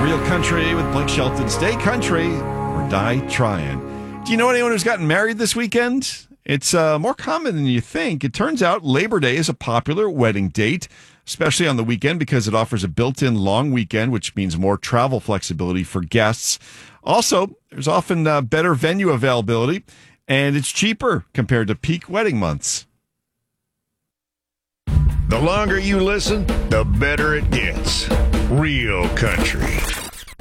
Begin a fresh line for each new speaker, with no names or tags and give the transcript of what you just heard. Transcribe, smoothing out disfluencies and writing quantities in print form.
Real Country with Blake Shelton. Stay country or die trying. Do you know anyone who's gotten married this weekend? It's more common than you think. It turns out Labor Day is a popular wedding date, especially on the weekend because it offers a built-in long weekend, which means more travel flexibility for guests. Also, there's often better venue availability, and it's cheaper compared to peak wedding months.
The longer you listen, the better it gets. Real Country